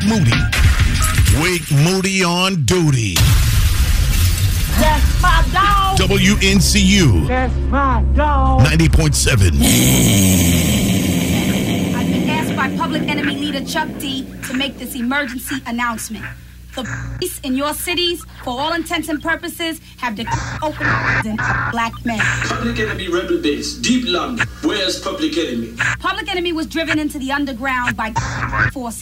Moody. Wake Moody on duty. That's my dog. WNCU. That's my dog. 90.7. I've been asked by Public Enemy leader Chuck D to make this emergency announcement. The police in your cities, for all intents and purposes, have declared open in black men. Public Enemy rebel base, deep London. Where's Public Enemy? Public Enemy was driven into the underground by forces.